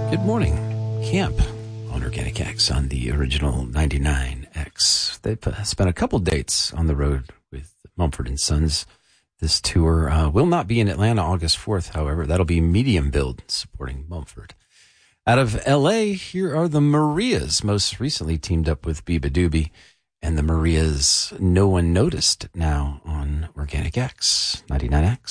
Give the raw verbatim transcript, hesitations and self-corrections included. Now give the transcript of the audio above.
Good morning. Camp on Organic X on the original ninety-nine X. They've uh, spent a couple dates on the road with Mumford and Sons. This tour uh, will not be in Atlanta August fourth, however. That'll be Medium Build supporting Mumford. Out of L A, here are the Marias, most recently teamed up with Biba Doobie. And the Marias, No One Noticed, now on Organic X, ninety-nine X.